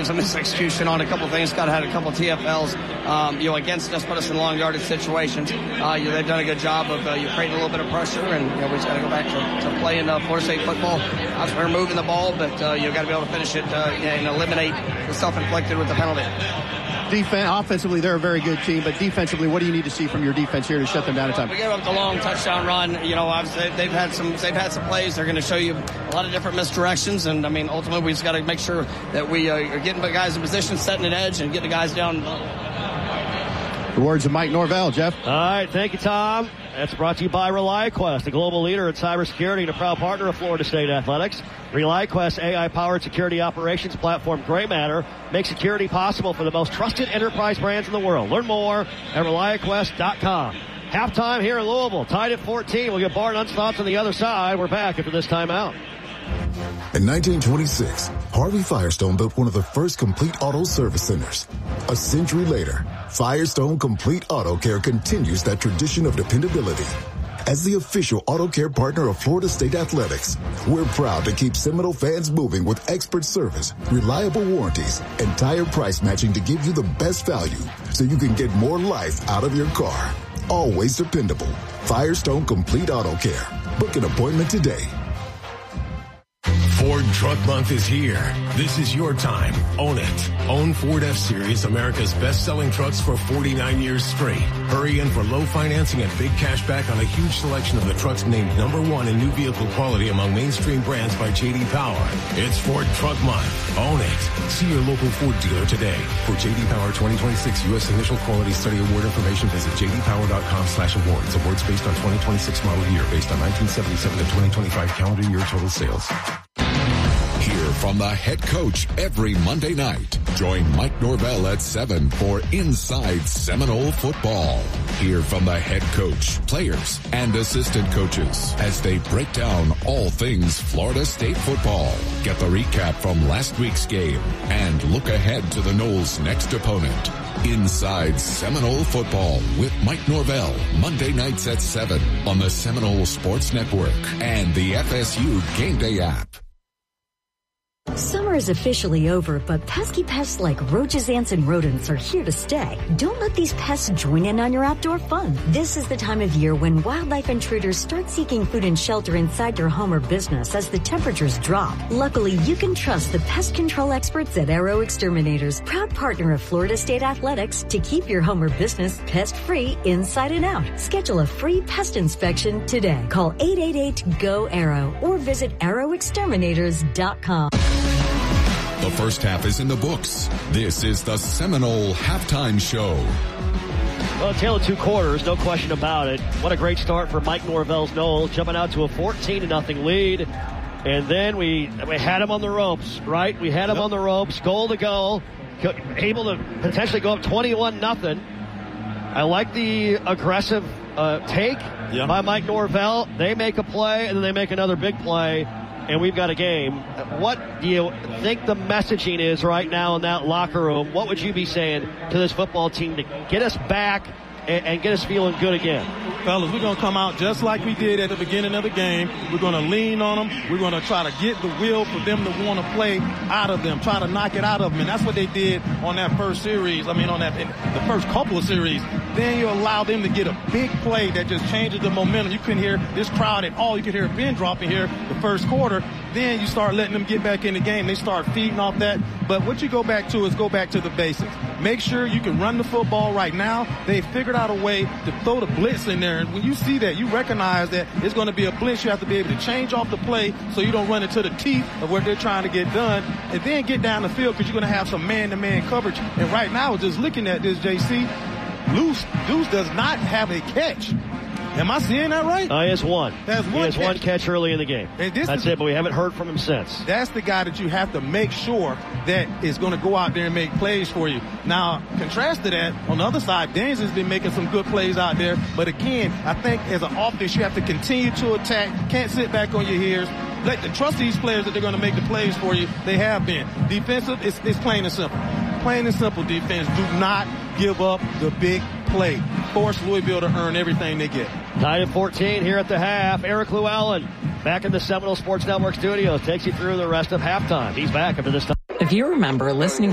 there's a misexecution on a couple things. Scott had a couple of TFLs, against us, put us in long yardage situations. They've done a good job of creating a little bit of pressure, and we just got to go back to playing Florida State football. We're moving the ball, but you've got to be able to finish it and eliminate the self-inflicted with the penalty. Offensively, they're a very good team, but defensively, what do you need to see from your defense here to shut them down in time? We gave up the long touchdown run. Obviously they've had some plays. They're going to show you a lot of different misdirections, and ultimately we just got to make sure that we are getting the guys in position, setting an edge, and getting the guys down. The words of Mike Norvell. Jeff. All right, thank you, Tom. That's brought to you by ReliQuest, a global leader in cybersecurity and a proud partner of Florida State Athletics. ReliQuest AI-powered security operations platform Gray Matter makes security possible for the most trusted enterprise brands in the world. Learn more at ReliQuest.com. Halftime here in Louisville, tied at 14. We'll get Bart Unstops on the other side. We're back after this timeout. In 1926, Harvey Firestone built one of the first complete auto service centers. A century later, Firestone Complete Auto Care continues that tradition of dependability. As the official auto care partner of Florida State Athletics, we're proud to keep Seminole fans moving with expert service, reliable warranties, and tire price matching to give you the best value so you can get more life out of your car. Always dependable. Firestone Complete Auto Care. Book an appointment today. Ford Truck Month is here. This is your time. Own it. Own Ford F-Series, America's best-selling trucks for 49 years straight. Hurry in for low financing and big cash back on a huge selection of the trucks named #1 in new vehicle quality among mainstream brands by J.D. Power. It's Ford Truck Month. Own it. See your local Ford dealer today. For J.D. Power 2026 U.S. Initial Quality Study Award information, visit jdpower.com/awards. Awards based on 2026 model year, based on 1977 to 2025 calendar year total sales. Hear from the head coach every Monday night. Join Mike Norvell at 7 for Inside Seminole Football. Hear from the head coach, players, and assistant coaches as they break down all things Florida State football. Get the recap from last week's game and look ahead to the Noles' next opponent. Inside Seminole Football with Mike Norvell, Monday nights at 7 on the Seminole Sports Network and the FSU Game Day app. Summer is officially over, but pesky pests like roaches, ants, and rodents are here to stay. Don't let these pests join in on your outdoor fun. This is the time of year when wildlife intruders start seeking food and shelter inside your home or business as the temperatures drop. Luckily, you can trust the pest control experts at Arrow Exterminators, proud partner of Florida State Athletics, to keep your home or business pest-free inside and out. Schedule a free pest inspection today. Call 888-GO-ARROW or visit arrowexterminators.com. The first half is in the books. This is the Seminole Halftime Show. Well, a tale of two quarters, no question about it. What a great start for Mike Norvell's Noles, jumping out to a 14-0 lead. And then we had him on the ropes, right? We had him on the ropes, goal to goal, able to potentially go up 21-0. I like the aggressive take by Mike Norvell. They make a play, and then they make another big play. And we've got a game. What do you think the messaging is right now in that locker room? What would you be saying to this football team to get us back and get us feeling good again? Fellas, we're going to come out just like we did at the beginning of the game. We're going to lean on them. We're going to try to get the will for them to want to play out of them, try to knock it out of them. And that's what they did on that first series. I mean, on that the first couple of series. Then you allow them to get a big play that just changes the momentum. You couldn't hear this crowd at all. You could hear a pin dropping here the first quarter. Then you start letting them get back in the game. They start feeding off that. But what you go back to is go back to the basics. Make sure you can run the football right now. They figured out a way to throw the blitz in there. And when you see that, you recognize that it's going to be a blitz. You have to be able to change off the play so you don't run into the teeth of what they're trying to get done. And then get down the field because you're going to have some man-to-man coverage. And right now, just looking at this, JC, Deuce does not have a catch. Am I seeing that right? He has one. He has one catch early in the game. That's it, but we haven't heard from him since. That's the guy that you have to make sure that is going to go out there and make plays for you. Now, contrast to that, on the other side, Daines has been making some good plays out there. But again, I think as an offense, you have to continue to attack. Can't sit back on your heels. Trust these players that they're going to make the plays for you. They have been. Defensive, it's plain and simple. Plain and simple defense. Do not give up the big play. Force Louisville to earn everything they get. Tied at 14 here at the half. Eric Llewellyn back in the Seminole Sports Network studios takes you through the rest of halftime. He's back after this time. If you remember listening